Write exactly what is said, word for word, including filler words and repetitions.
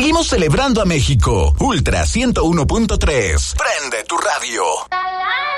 Seguimos celebrando a México. Ultra ciento uno punto tres. Prende tu radio.